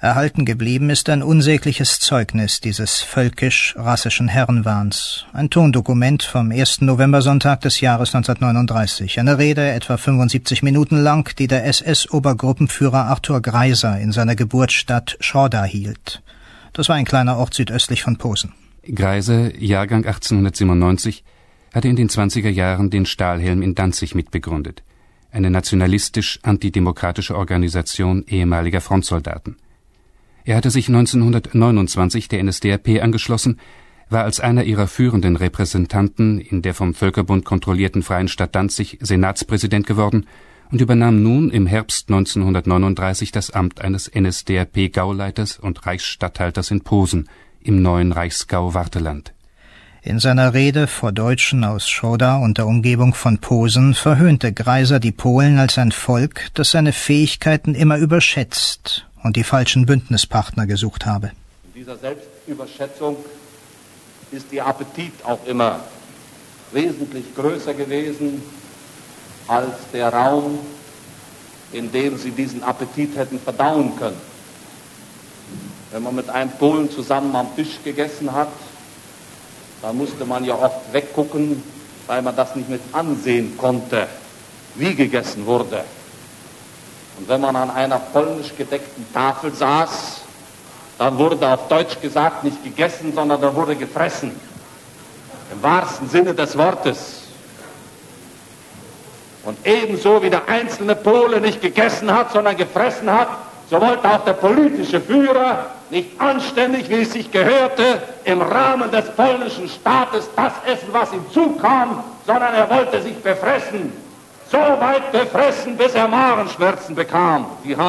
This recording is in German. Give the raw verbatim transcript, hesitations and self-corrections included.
Erhalten geblieben ist ein unsägliches Zeugnis dieses völkisch-rassischen Herrenwahns, ein Tondokument vom ersten Novembersonntag des Jahres neunzehnhundertneununddreißig, eine Rede etwa fünfundsiebzig Minuten lang, die der S S-Obergruppenführer Arthur Greiser in seiner Geburtsstadt Schorda hielt. Das war ein kleiner Ort südöstlich von Posen. Greiser, Jahrgang achtzehnhundertsiebenundneunzig, hatte in den zwanziger Jahren den Stahlhelm in Danzig mitbegründet, eine nationalistisch-antidemokratische Organisation ehemaliger Frontsoldaten. Er hatte sich neunzehnhundertneunundzwanzig der N S D A P angeschlossen, war als einer ihrer führenden Repräsentanten in der vom Völkerbund kontrollierten Freien Stadt Danzig Senatspräsident geworden und übernahm nun im Herbst neunzehnhundertneununddreißig das Amt eines N S D A P-Gauleiters und Reichsstatthalters in Posen im neuen Reichsgau-Wartheland. In seiner Rede vor Deutschen aus Schorda und der Umgebung von Posen verhöhnte Greiser die Polen als ein Volk, das seine Fähigkeiten immer überschätzt und die falschen Bündnispartner gesucht habe. In dieser Selbstüberschätzung ist Ihr Appetit auch immer wesentlich größer gewesen als der Raum, in dem Sie diesen Appetit hätten verdauen können. Wenn man mit einem Polen zusammen am Tisch gegessen hat, dann musste man ja oft weggucken, weil man das nicht mit ansehen konnte, wie gegessen wurde. Und wenn man an einer polnisch gedeckten Tafel saß, dann wurde auf Deutsch gesagt nicht gegessen, sondern da wurde gefressen. Im wahrsten Sinne des Wortes. Und ebenso wie der einzelne Pole nicht gegessen hat, sondern gefressen hat, so wollte auch der politische Führer nicht anständig, wie es sich gehörte, im Rahmen des polnischen Staates das essen, was ihm zukam, sondern er wollte sich befressen. So weit befressen, bis er Magenschmerzen bekam. Die haben